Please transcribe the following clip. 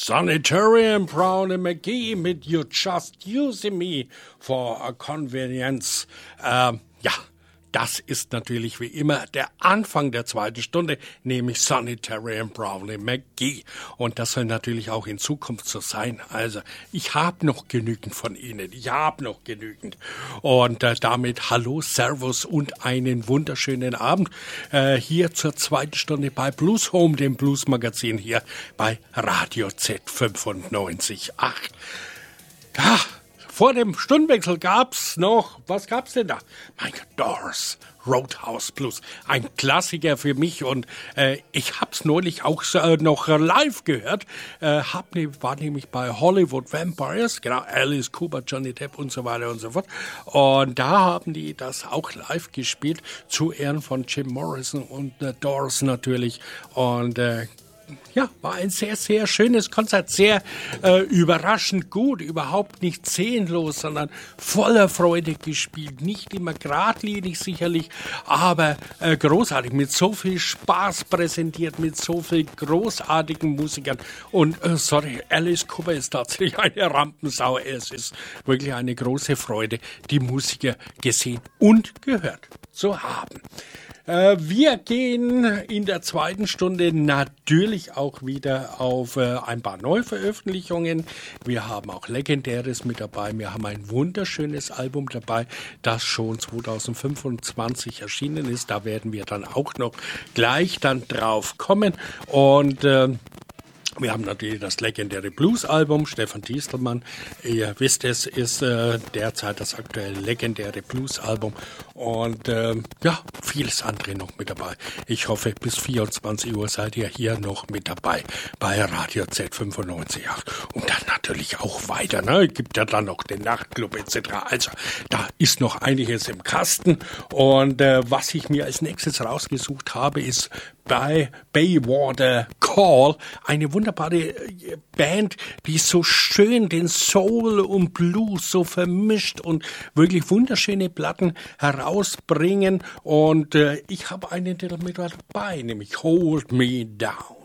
Sanitarium Brown and McGee mit You Just Using Me for a Convenience. Ja, das ist natürlich wie immer der Anfang der zweiten Stunde, nämlich Sanitarium Brown and McGee. Und das soll natürlich auch in Zukunft so sein. Also, ich habe noch genügend von Ihnen. Ich habe noch genügend. Und damit Hallo, Servus und einen wunderschönen Abend hier zur zweiten Stunde bei Blues Home, dem Blues-Magazin hier bei Radio Z 95.8. Ja, vor dem Stundenwechsel gab's noch, was gab's denn da? Mein Doors Roadhouse Blues, ein Klassiker für mich und ich hab's neulich auch noch live gehört, war nämlich bei Hollywood Vampires, genau, Alice Cooper, Johnny Depp und so weiter und so fort, und da haben die das auch live gespielt, zu Ehren von Jim Morrison und The Doors natürlich, und ja, war ein sehr, sehr schönes Konzert, sehr überraschend gut, überhaupt nicht seelenlos, sondern voller Freude gespielt, nicht immer geradlinig sicherlich, aber großartig, mit so viel Spaß präsentiert, mit so viel großartigen Musikern und Alice Cooper ist tatsächlich eine Rampensau, es ist wirklich eine große Freude, die Musiker gesehen und gehört zu haben. Wir gehen in der zweiten Stunde natürlich auch wieder auf ein paar Neuveröffentlichungen. Wir haben auch Legendäres mit dabei. Wir haben ein wunderschönes Album dabei, das schon 2025 erschienen ist. Da werden wir dann auch noch gleich dann drauf kommen. Und wir haben natürlich das legendäre Blues-Album, Stefan Diestelmann, ihr wisst es, ist derzeit das aktuelle legendäre Blues-Album und ja, vieles andere noch mit dabei. Ich hoffe, bis 24 Uhr seid ihr hier noch mit dabei bei Radio Z 95.8 und dann natürlich auch weiter, ne? Gibt ja dann noch den Nachtclub etc. Also, da ist noch einiges im Kasten und was ich mir als nächstes rausgesucht habe, ist bei Baywater Call, eine wunderbare Band, die so schön den Soul und Blues so vermischt und wirklich wunderschöne Platten herausbringen. Und ich habe einen Titel mit dabei, nämlich Hold Me Down.